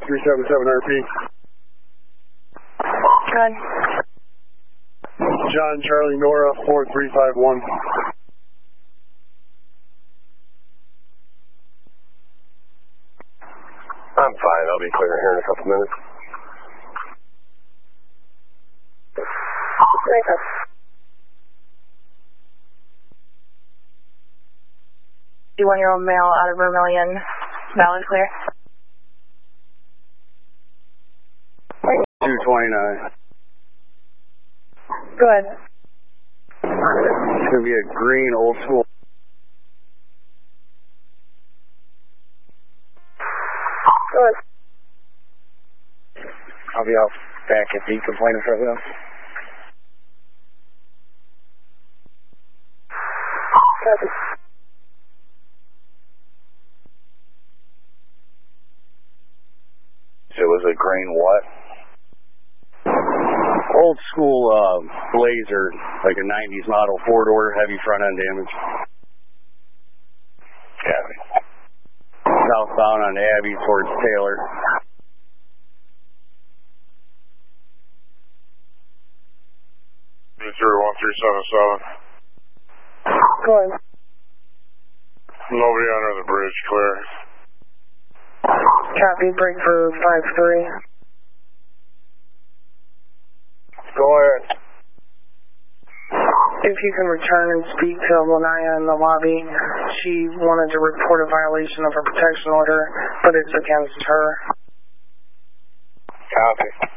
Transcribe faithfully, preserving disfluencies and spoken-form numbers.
three seven seven R P. Good. John Charlie Nora four three five one. I'm fine. I'll be clear here in a couple minutes. fifty-one-year-old male out of Vermilion. Valid clear. two twenty-nine. Good. It's going to be a green old school. Good. I'll be out back at the complainant for them. Good. It was a green what? Old school uh, Blazer, like a nineties model, four-door, heavy front-end damage. Copy. Southbound on Abbey towards Taylor. zero one three seven seven. Good. Nobody under the bridge, clear. Copy, break for five three. Go ahead. If you can return and speak to Lanaya in the lobby, she wanted to report a violation of her protection order, but it's against her. Copy.